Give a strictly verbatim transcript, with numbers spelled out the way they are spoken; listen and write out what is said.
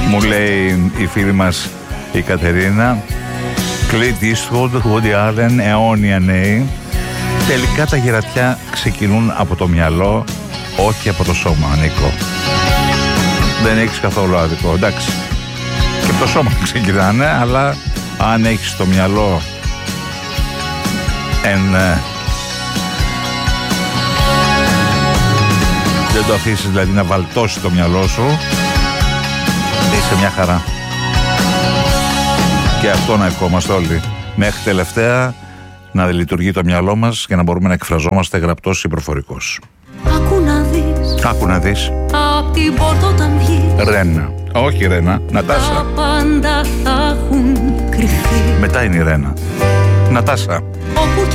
Μου λέει η φίλη μας η Κατερίνα, Clint Eastwood, Woody Allen, αιώνια νέοι. Τελικά τα γερατιά ξεκινούν από το μυαλό, όχι από το σώμα, Νίκο. Δεν έχεις καθόλου άδικο, εντάξει. Και από το σώμα ξεκινάνε, αλλά αν έχεις το μυαλό εν, ε, δεν το αφήσεις δηλαδή να βαλτώσει το μυαλό σου, είσαι μια χαρά. Και αυτό να ευχόμαστε όλοι. Μέχρι τελευταία να λειτουργεί το μυαλό μας και να μπορούμε να εκφραζόμαστε γραπτός ή προφορικός. Άκου να δεις. Άκου να δεις. Απ' την πόρτα όταν βγεις. Ρένα. Όχι Ρένα, Νατάσα. Τα πάντα θα έχουν κρυφθεί. Μετά είναι η Ρένα. Νατάσα. Όπου κι